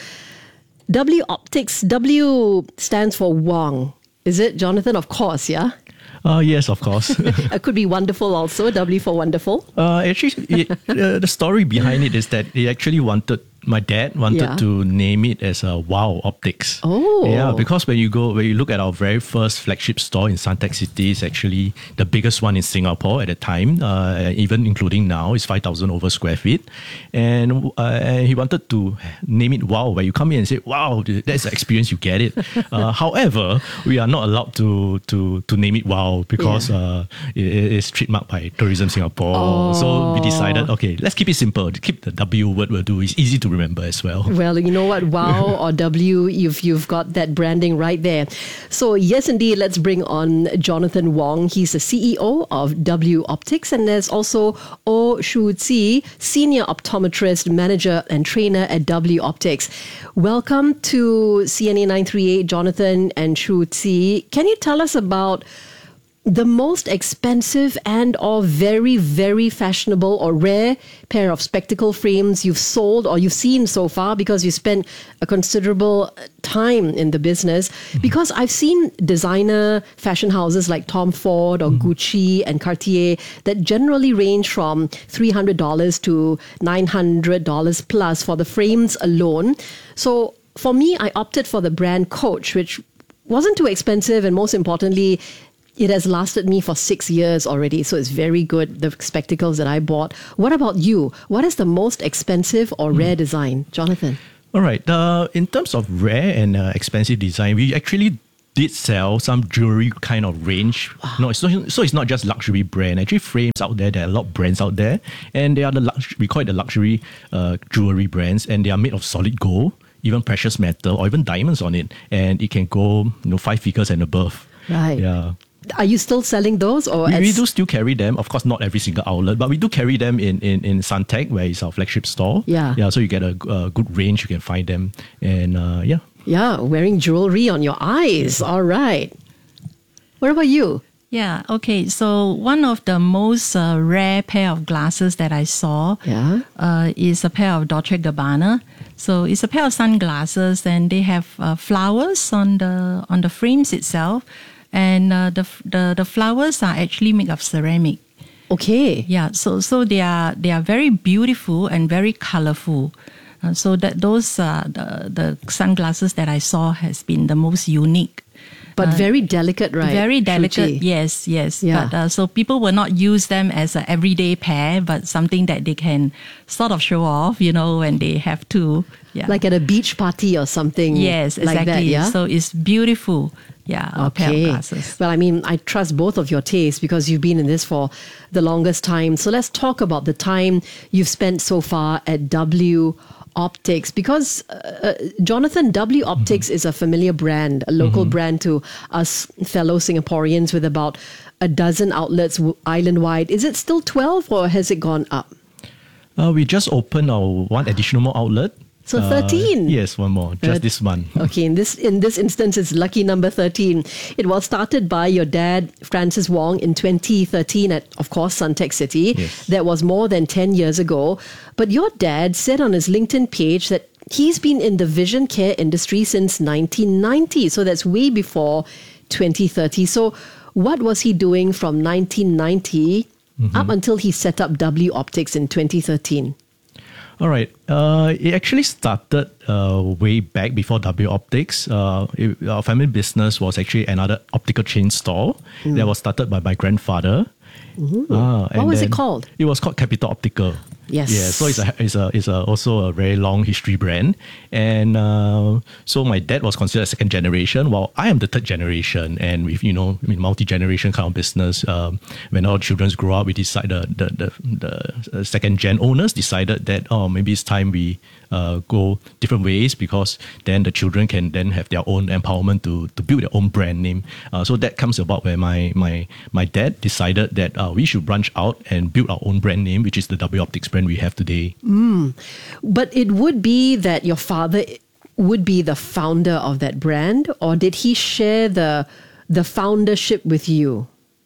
W Optics, W stands for Wong. Is it, Jonathan? Of course, yeah? Uh, yes, of course. It could be wonderful also, W for wonderful. Uh, actually, it, uh, the story behind it is that he actually wanted, my dad wanted Yeah. to name it as a Wow Optics. Oh. Yeah, because when you go, when you look at our very first flagship store in Suntec City, it's actually the biggest one in Singapore at the time, uh, even including now, it's five thousand over square feet. And, uh, and he wanted to name it Wow, where you come in and say, wow, that's the experience, you get it. Uh, however, we are not allowed to to to name it Wow because Yeah. uh, it, it's trademarked by Tourism Singapore. Oh. So we decided, okay, let's keep it simple. Keep the W word will do. It's easy to remember as well. Well, you know what? Wow or W, you've you've got that branding right there. So yes, indeed, let's bring on Jonathan Wong. He's the C E O of W Optics, and there's also Oh Shu Tzi, Senior Optometrist, Manager and Trainer at W Optics. Welcome to C N A nine thirty-eight, Jonathan and Shu Tzi. Can you tell us about the most expensive and or very, very fashionable or rare pair of spectacle frames you've sold or you've seen so far, because you spent a considerable time in the business? Mm-hmm. Because I've seen designer fashion houses like Tom Ford or mm-hmm. Gucci and Cartier that generally range from three hundred dollars to nine hundred dollars plus for the frames alone. So for me, I opted for the brand Coach, which wasn't too expensive, and most importantly, it has lasted me for six years already, so it's very good, the spectacles that I bought. What about you? What is the most expensive or rare mm. design, Jonathan? All right. Uh, in terms of rare and uh, expensive design, we actually did sell some jewelry kind of range. Wow. No, it's not, so it's not just luxury brand. Actually, frames out there, there are a lot of brands out there, and they are the lux- we call it the luxury uh, jewelry brands, and they are made of solid gold, even precious metal, or even diamonds on it, and it can go, you know, five figures and above. Right. Yeah. Are you still selling those? Or we, as... we do still carry them. Of course, not every single outlet, but we do carry them in, in, in Suntec, where it's our flagship store. Yeah. Yeah, so you get a, a good range, you can find them. And uh, yeah. Yeah, wearing jewelry on your eyes. All right. What about you? Yeah, okay. So one of the most uh, rare pair of glasses that I saw yeah. uh, is a pair of Dolce and Gabbana. So it's a pair of sunglasses, and they have uh, flowers on the on the frames itself. And uh, the, the the flowers are actually made of ceramic. Okay. Yeah. So so they are they are very beautiful and very colorful. Uh, so that those uh, the the sunglasses that I saw has been the most unique. But uh, very delicate, right? Very delicate. Shruti. Yes. Yes. Yeah. But uh, so people will not use them as an everyday pair, but something that they can sort of show off, you know, when they have to. Yeah. Like at a beach party or something. Yes. Exactly. Like that, yeah? So it's beautiful. Yeah, a okay. pair of glasses. Well, I mean, I trust both of your tastes because you've been in this for the longest time. So let's talk about the time you've spent so far at W Optics, because uh, Jonathan, W Optics mm-hmm. is a familiar brand, a local mm-hmm. brand to us fellow Singaporeans, with about a dozen outlets island-wide. Is it still twelve or has it gone up? Uh, we just opened our one additional more outlet. So thirteen. Uh, yes, one more, just Third. this month. Okay, in this in this instance, it's lucky number thirteen. It was started by your dad, Francis Wong, in twenty thirteen at, of course, Suntec City. Yes. That was more than ten years ago. But your dad said on his LinkedIn page that he's been in the vision care industry since nineteen ninety. So that's way before twenty thirty. So what was he doing from nineteen ninety mm-hmm. up until he set up W Optics in twenty thirteen? All right. Uh, it actually started uh, way back before W Optics. Uh, it, our family business was actually another optical chain store mm. that was started by my grandfather. Mm-hmm. Ah, what was it called? It was called Capital Optical. Yes. Yeah. So it's a it's a it's a also a very long history brand, and uh, so my dad was considered second generation, while I am the third generation. And with you know, I mean, multi generation kind of business. Um, when our children grow up, we decided the the the, the second gen owners decided that oh maybe it's time we uh, go different ways, because then the children can then have their own empowerment to to build their own brand name. Uh, so that comes about where my my my dad decided that uh, we should branch out and build our own brand name, which is the W Optics brand we have today. Mm. But it would be that your father would be the founder of that brand, or did he share the the foundership with you?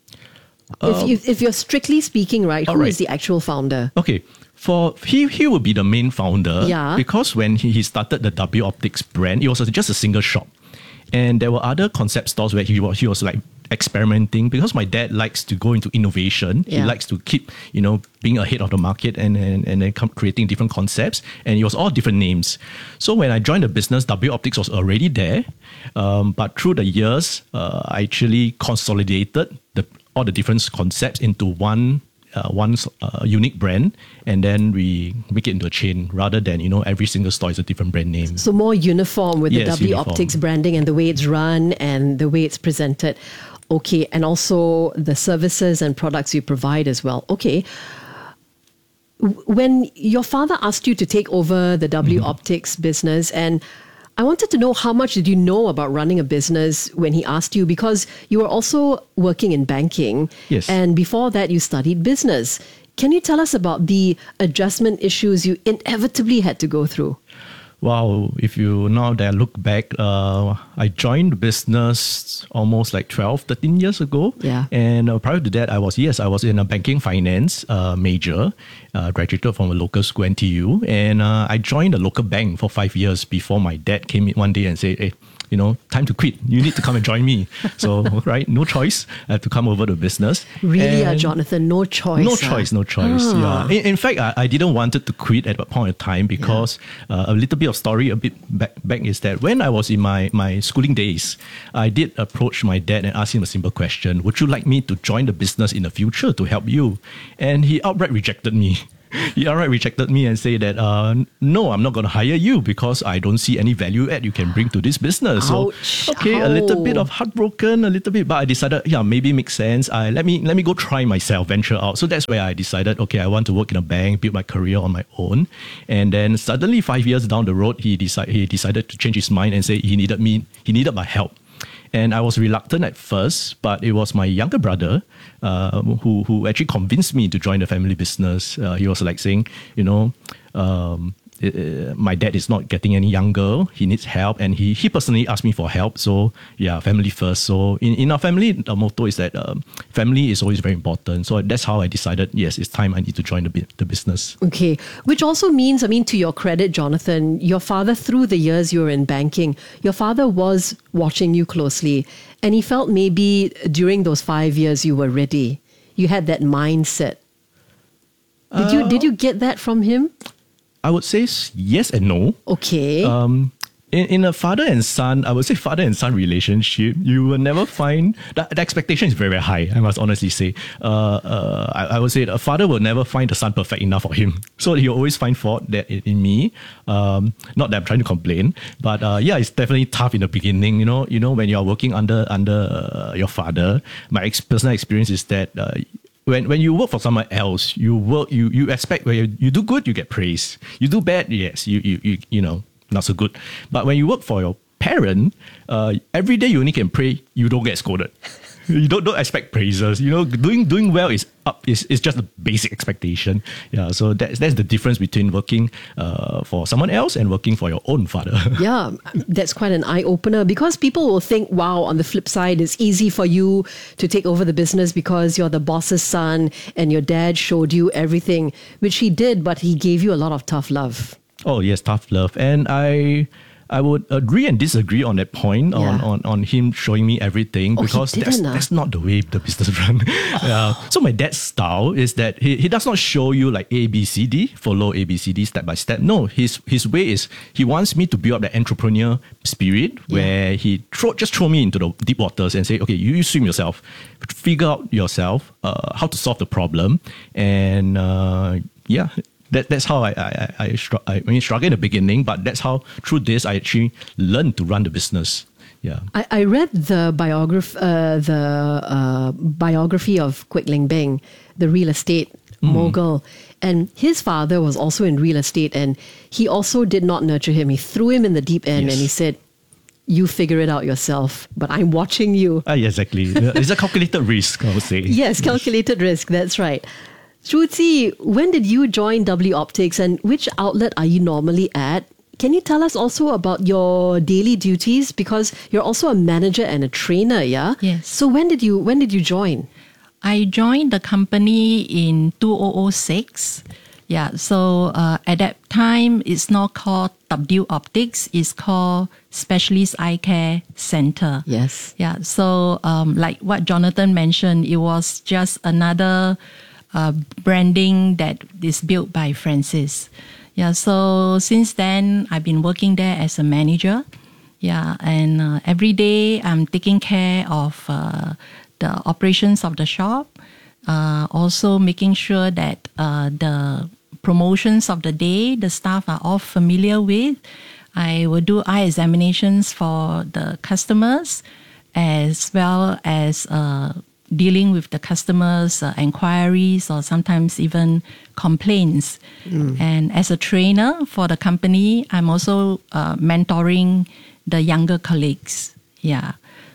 Uh, if, you if you're strictly speaking, right, who right. is the actual founder? Okay. For he he would be the main founder, yeah. because when he, he started the W Optics brand, it was just a single shop. And there were other concept stores where he was, he was like experimenting, because my dad likes to go into innovation. Yeah. He likes to keep, you know, being ahead of the market and and, and then come creating different concepts. And it was all different names. So when I joined the business, W Optics was already there. Um, but through the years, uh, I actually consolidated the all the different concepts into one Uh, one uh, unique brand, and then we make it into a chain rather than, you know, every single store is a different brand name. So more uniform with yes, the W uniform. Optics branding and the way it's run and the way it's presented. Okay, and also the services and products you provide as well. Okay. When your father asked you to take over the W mm-hmm. Optics business, and I wanted to know how much did you know about running a business when he asked you, because you were also working in banking. Yes. And before that, you studied business. Can you tell us about the adjustment issues you inevitably had to go through? Wow, if you now that I look back, uh, I joined the business almost like twelve, thirteen years ago. Yeah. And uh, prior to that, I was, yes, I was in a banking finance uh, major, uh, graduated from a local school, N T U. And uh, I joined a local bank for five years before my dad came in one day and said, hey, you know, time to quit. You need to come and join me. So, right, no choice. I have to come over to business. Really, uh, And Jonathan, no choice. No uh. choice, no choice. Ah. Yeah. In, in fact, I, I didn't want it to quit at that point of time because yeah. uh, a little bit of story a bit back, back is that when I was in my, my schooling days, I did approach my dad and ask him a simple question. Would you like me to join the business in the future to help you? And he outright rejected me. He outright rejected me and said that, uh, no, I'm not going to hire you because I don't see any value add you can bring to this business. Ouch. So, okay, Ow. a little bit of heartbroken, a little bit, but I decided, yeah, maybe makes sense. I let me let me go try myself, venture out. So that's where I decided, okay, I want to work in a bank, build my career on my own. And then suddenly, five years down the road, he decided he decided to change his mind and say he needed me, he needed my help. And I was reluctant at first, but it was my younger brother uh, who who actually convinced me to join the family business. Uh, he was like saying, you know, um, uh, my dad is not getting any younger. He needs help. And he, he personally asked me for help. So yeah, family first. So in, in our family, the motto is that um, family is always very important. So that's how I decided, yes, it's time I need to join the, the business. Okay. Which also means, I mean, to your credit, Jonathan, your father, through the years you were in banking, your father was watching you closely. And he felt maybe during those five years you were ready. You had that mindset. Did uh, you did you get that from him? I would say yes and no. Okay. Um, in, in a father and son, I would say father and son relationship, you will never find, the, the expectation is very, very high, I must honestly say. Uh, uh, I, I would say a father will never find the son perfect enough for him. So he'll always find fault that in, in me. Um, not that I'm trying to complain, but uh, yeah, it's definitely tough in the beginning. You know, you know when you're working under under uh, your father, my ex- personal experience is that uh, When when you work for someone else, you work you you expect when you, you do good, you get praise. You do bad, yes, you you you you know, not so good. But when you work for your parent, uh, every day you only can pray, you don't get scolded. You don't don't expect praises. You know, doing doing well is up is, is just a basic expectation. Yeah, so that's that's the difference between working uh, for someone else and working for your own father. Yeah, that's quite an eye opener because people will think, wow, on the flip side, it's easy for you to take over the business because you're the boss's son and your dad showed you everything, which he did, but he gave you a lot of tough love. Oh yes, tough love, and I. I would agree and disagree on that point yeah. on, on, on him showing me everything oh, because that's, uh? that's not the way the business run. yeah. So my dad's style is that he, he does not show you like A, B, C, D, follow A, B, C, D step by step. No, his his way is he wants me to build up the entrepreneur spirit where yeah. he throw, just throw me into the deep waters and say, okay, you, you swim yourself, figure out yourself uh, how to solve the problem. And uh, yeah, That, that's how I I I, I, I mean, struggled in the beginning, but that's how through this I actually learned to run the business. Yeah, I, I read the biography uh, the uh, biography of Kwek Ling Beng, the real estate mm. mogul, and his father was also in real estate, and he also did not nurture him. He threw him in the deep end, yes. and he said, you figure it out yourself, but I'm watching you. Ah, exactly. It's a calculated risk, I would say. Yes, calculated risk. That's right. Shu Tzi, when did you join W Optics and which outlet are you normally at? Can you tell us also about your daily duties because you're also a manager and a trainer, yeah? Yes. So when did you when did you join? I joined the company in two thousand six. Yeah, so uh, at that time it's not called W Optics, it's called Specialist Eye Care Center. Yes. Yeah, so um, like what Jonathan mentioned, it was just another Uh, branding that is built by Francis. Yeah, so since then, I've been working there as a manager. Yeah, and uh, every day I'm taking care of uh, the operations of the shop, uh, also making sure that uh, the promotions of the day, the staff are all familiar with. I will do eye examinations for the customers as well as uh, dealing with the customers' uh, inquiries or sometimes even complaints. Mm. And as a trainer for the company, I'm also uh, mentoring the younger colleagues. Yeah.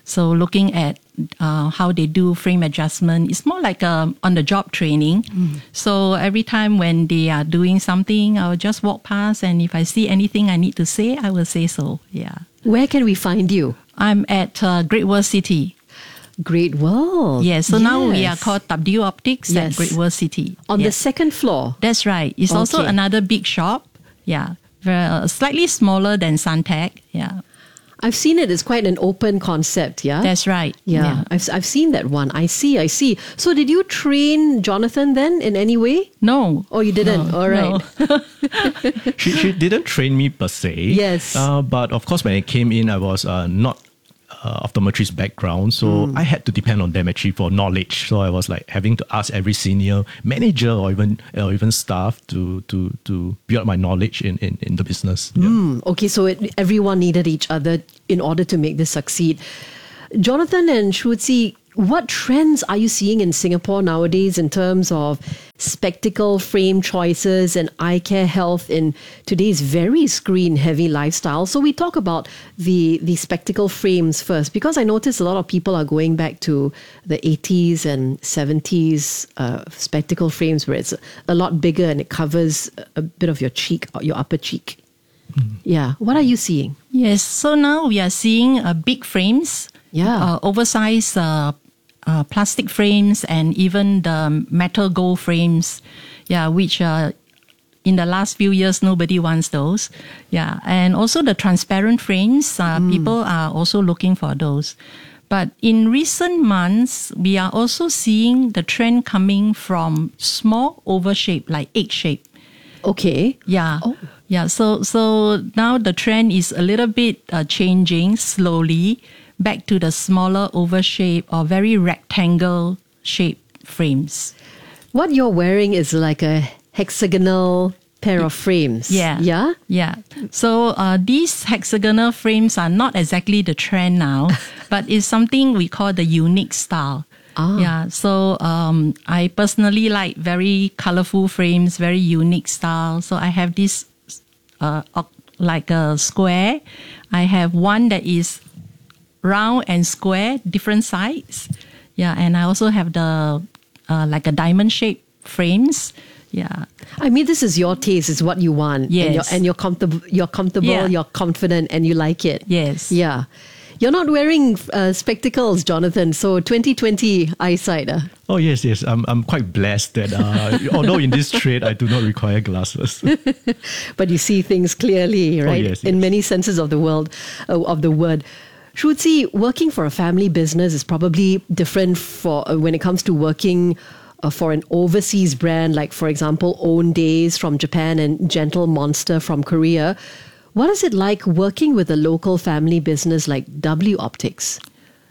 So looking at uh, how they do frame adjustment, it's more like a on-the-job training. Mm. So every time when they are doing something, I'll just walk past, and if I see anything I need to say, I will say so. Yeah. Where can we find you? I'm at uh, Great World City. Great World. Yes, so yes. now we are called W Optics yes. at Great World City. On yes. the second floor? That's right. It's okay. also another big shop. Yeah, very, uh, slightly smaller than Suntec. Yeah. I've seen it. It's quite an open concept, yeah? That's right. Yeah, yeah. I've, I've seen that one. I see, I see. So did you train Jonathan then in any way? No. Oh, you didn't? No, All right. No. she, she didn't train me per se. Yes. Uh, but of course, when I came in, I was uh, not Uh, optometrist background, so mm. I had to depend on them actually for knowledge. So I was like having to ask every senior manager or even or even staff to to to build my knowledge in, in, in the business. Yeah. Mm, okay, so it, everyone needed each other in order to make this succeed. Jonathan and Shruti, what trends are you seeing in Singapore nowadays in terms of spectacle frame choices and eye care health in today's very screen-heavy lifestyle? So we talk about the, the spectacle frames first, because I notice a lot of people are going back to the eighties and seventies uh, spectacle frames where it's a, a lot bigger and it covers a bit of your cheek, your upper cheek. Mm. Yeah. What are you seeing? Yes. So now we are seeing uh, big frames. Yeah. Uh, oversized uh, uh, plastic frames and even the metal gold frames. Yeah, which uh, in the last few years, nobody wants those. Yeah. And also the transparent frames, uh, mm. people are also looking for those. But in recent months, we are also seeing the trend coming from small oval shape, like egg shape. Okay. Yeah. Oh. Yeah. So, so now the trend is a little bit uh, changing slowly back to the smaller oval shape or very rectangle shape frames. What you're wearing is like a hexagonal pair of frames. Yeah. Yeah? Yeah. So uh, these hexagonal frames are not exactly the trend now, but it's something we call the unique style. Ah. Yeah. So um, I personally like very colorful frames, very unique style. So I have this uh, like a square. I have one that is round and square, different sides. Yeah, and I also have the uh, like a diamond shaped frames. Yeah, I mean, this is your taste. It's what you want. Yes, and you're, and you're comfortable. You're comfortable. Yeah. You're confident, and you like it. Yes. Yeah. You're not wearing uh, spectacles, Jonathan. So twenty twenty eyesight. Uh. Oh yes, yes. I'm I'm quite blessed that uh, although in this trade I do not require glasses. But you see things clearly, right? Oh, yes, in yes. many senses of the world, uh, of the word. Shruti, working for a family business is probably different for uh, when it comes to working uh, for an overseas brand, like for example, Own Days from Japan and Gentle Monster from Korea. What is it like working with a local family business like W Optics?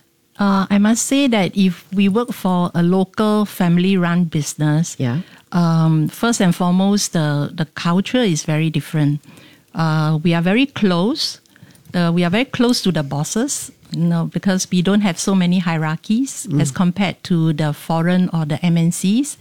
Uh, I must say that if we work for a local family-run business, yeah. um, first and foremost, the, the culture is very different. Uh, we are very close. Uh, we are very close to the bosses, you know, because we don't have so many hierarchies mm. as compared to the foreign or the M N Cs.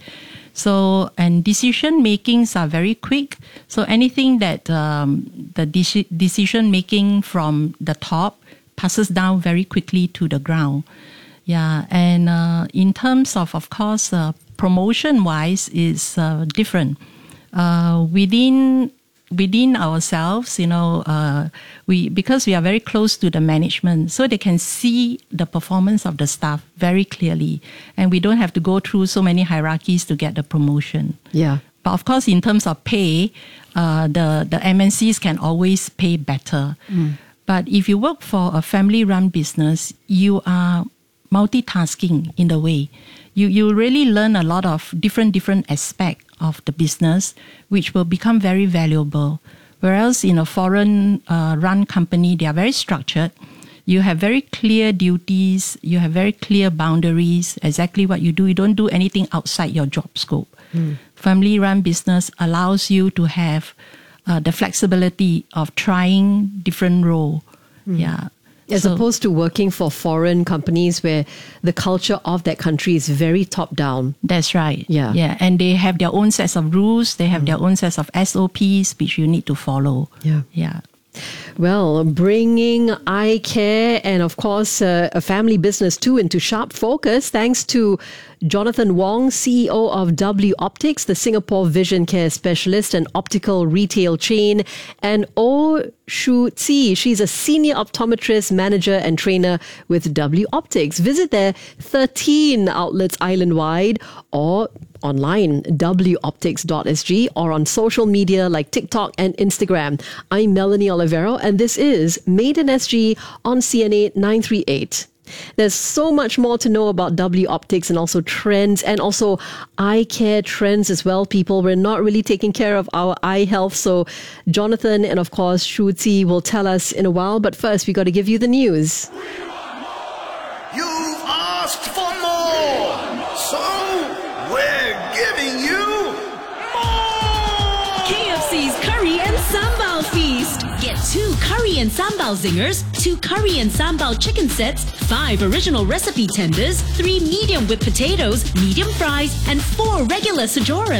So, and decision makings are very quick. So anything that um, the de- decision making from the top passes down very quickly to the ground. Yeah, and uh, in terms of, of course, uh, promotion-wise is uh, different. Uh, within within ourselves, you know, uh, we because we are very close to the management, so they can see the performance of the staff very clearly, and we don't have to go through so many hierarchies to get the promotion. Yeah. But of course, in terms of pay, uh, the the M N Cs can always pay better. Mm. But if you work for a family-run business, you are multitasking in a way. You you really learn a lot of different different aspects of the business, which will become very valuable. Whereas in a foreign uh, run company, they are very structured. You have very clear duties. You have very clear boundaries, exactly what you do. You don't do anything outside your job scope. Mm. Family run business allows you to have uh, the flexibility of trying different role. Mm. Yeah. As So- opposed to working for foreign companies where the culture of that country is very top down. That's right. Yeah. Yeah. And they have their own sets of rules. They have their own sets of S O Ps which you need to follow. Yeah. Yeah. Well, bringing eye care and, of course, uh, a family business too into sharp focus thanks to Jonathan Wong, C E O of W Optics, the Singapore vision care specialist and optical retail chain, and Oh Shu Tzi. She's a senior optometrist, manager and trainer with W Optics. Visit their thirteen outlets island-wide or online, w optics dot s g, or on social media like TikTok and Instagram. I'm Melanie Olivero, and this is Made in S G on C N A nine three eight. There's so much more to know about W Optics and also trends and also eye care trends as well, people. We're not really taking care of our eye health. So Jonathan and, of course, Shu Tzi will tell us in a while. But first, we got to give you the news. You've asked for more, so we're giving you more! K F C's Curry and Sambal Feast. Get two curry and sambal zingers, two curry and sambal chicken sets, five original recipe tenders, three medium with potatoes, medium fries, and four regular sajoras.